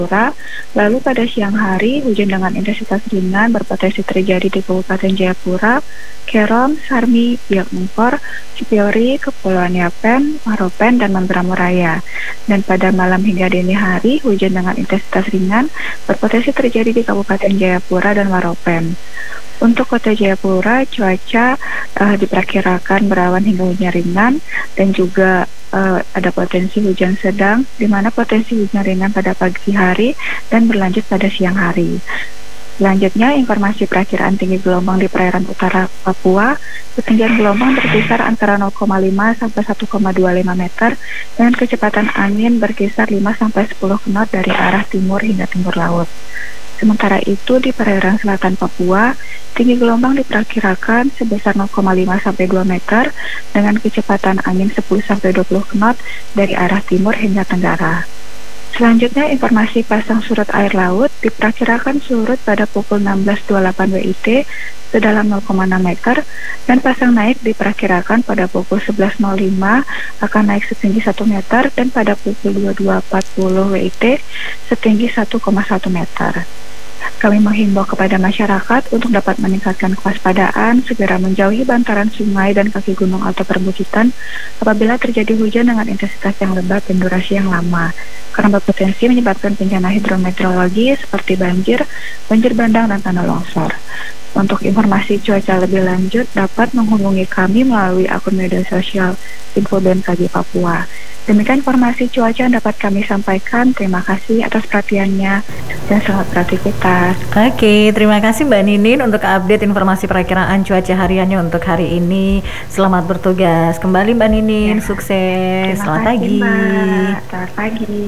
Lalu pada siang hari, hujan dengan intensitas ringan berpotensi terjadi di Kabupaten Jayapura, Kerom, Sarmi, Biak Numfor, Cipiori, Kepulauan Yapen, Maropen, dan Mamberamo Raya. Dan pada malam hingga dini hari, hujan dengan intensitas ringan berpotensi terjadi di Kabupaten Jayapura dan Maropen. Untuk kota Jayapura, cuaca diperkirakan berawan hingga hujan ringan dan juga ada potensi hujan sedang, di mana potensi hujan ringan pada pagi hari dan berlanjut pada siang hari. Selanjutnya, informasi perakiraan tinggi gelombang di perairan utara Papua. Ketinggian gelombang berkisar antara 0,5 sampai 1,25 meter dengan kecepatan angin berkisar 5 sampai 10 knot dari arah timur hingga timur laut. Sementara itu, di perairan selatan Papua, tinggi gelombang diperkirakan sebesar 0,5 sampai 2 meter dengan kecepatan angin 10 sampai 20 knot dari arah timur hingga tenggara. Selanjutnya, informasi pasang surut air laut diperkirakan surut pada pukul 16.28 WIT sedalam 0,6 meter dan pasang naik diperkirakan pada pukul 11.05 akan naik setinggi 1 meter dan pada pukul 22.40 WIT setinggi 1,1 meter. Kami menghimbau kepada masyarakat untuk dapat meningkatkan kewaspadaan, segera menjauhi bantaran sungai dan kaki gunung atau perbukitan apabila terjadi hujan dengan intensitas yang lebat dan durasi yang lama, karena berpotensi menyebabkan bencana hidrometeorologi seperti banjir bandang, dan tanah longsor. Untuk informasi cuaca lebih lanjut dapat menghubungi kami melalui akun media sosial Info BMKG Papua. Demikian informasi cuaca yang dapat kami sampaikan. Terima kasih atas perhatiannya dan selamat beraktivitas. Oke, terima kasih Mbak Ninin untuk update informasi perakiraan cuaca hariannya untuk hari ini. Selamat bertugas kembali Mbak Ninin, sukses. Selamat pagi. Mbak. Selamat pagi.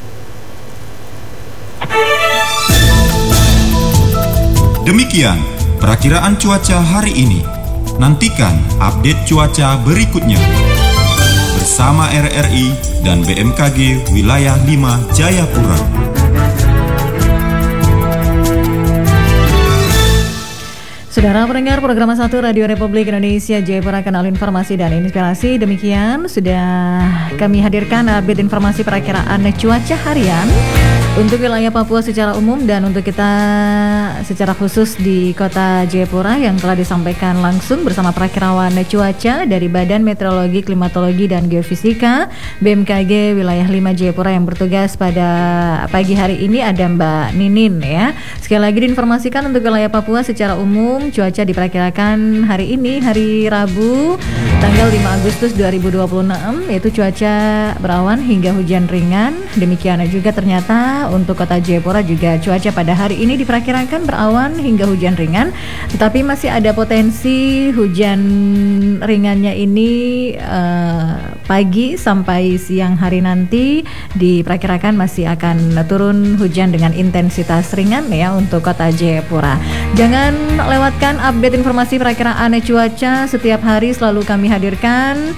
Demikian perakiraan cuaca hari ini. Nantikan update cuaca berikutnya bersama RRI dan BMKG Wilayah 5 Jayapura. Saudara pendengar program 1 Radio Republik Indonesia Jayapura, Kanal Informasi dan Inspirasi. Demikian sudah kami hadirkan update informasi perakiraan cuaca harian untuk wilayah Papua secara umum dan untuk kita secara khusus di kota Jayapura yang telah disampaikan langsung bersama perakirawan cuaca dari Badan Meteorologi, Klimatologi dan Geofisika BMKG Wilayah 5 Jayapura yang bertugas pada pagi hari ini ada Mbak Ninin ya. Sekali lagi diinformasikan untuk wilayah Papua secara umum cuaca diperkirakan hari ini hari Rabu tanggal 5 Agustus 2026 yaitu cuaca berawan hingga hujan ringan. Demikian juga ternyata untuk kota Jayapura juga cuaca pada hari ini diperkirakan berawan hingga hujan ringan, tetapi masih ada potensi hujan ringannya ini pagi sampai siang hari nanti diperkirakan masih akan turun hujan dengan intensitas ringan ya untuk kota Jayapura. Jangan lewatkan update informasi perakiraan cuaca setiap hari selalu kami hadirkan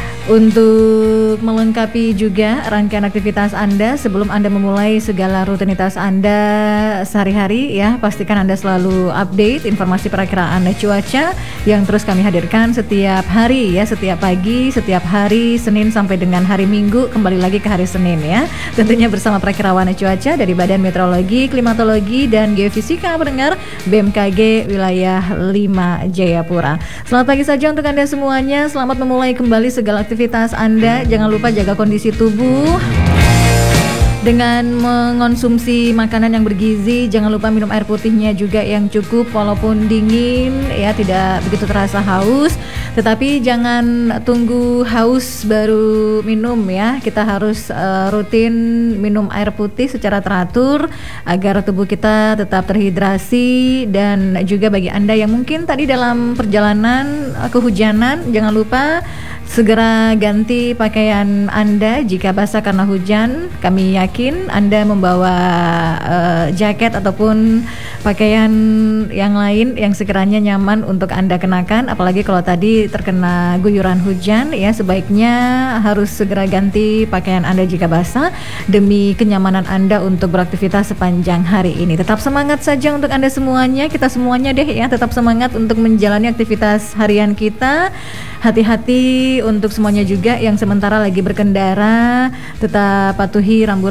untuk melengkapi juga rangkaian aktivitas Anda sebelum Anda memulai segala rutinitas Anda sehari-hari ya. Pastikan Anda selalu update informasi perakiraan cuaca yang terus kami hadirkan setiap hari ya, setiap pagi, setiap hari Senin sampai dengan hari Minggu, kembali lagi ke hari Senin ya. Tentunya bersama perakirawan cuaca dari Badan Meteorologi, Klimatologi dan Geofisika pendengar BMKG Wilayah 5 Jayapura. Selamat pagi saja untuk Anda semuanya. Selamat memulai kembali segala aktivitas Anda. Jangan lupa jaga kondisi tubuh dengan mengonsumsi makanan yang bergizi. Jangan lupa minum air putihnya juga yang cukup walaupun dingin ya, tidak begitu terasa haus. Tetapi jangan tunggu haus baru minum ya. Kita harus rutin minum air putih secara teratur agar tubuh kita tetap terhidrasi. Dan juga bagi Anda yang mungkin tadi dalam perjalanan kehujanan, jangan lupa segera ganti pakaian Anda jika basah karena hujan. Kami yakin Anda membawa jaket ataupun pakaian yang lain yang sekiranya nyaman untuk Anda kenakan. Apalagi kalau tadi terkena guyuran hujan ya, sebaiknya harus segera ganti pakaian Anda jika basah demi kenyamanan Anda untuk beraktivitas sepanjang hari ini. Tetap semangat saja untuk Anda semuanya, kita semuanya deh ya, tetap semangat untuk menjalani aktivitas harian kita. Hati-hati untuk semuanya juga yang sementara lagi berkendara, tetap patuhi rambu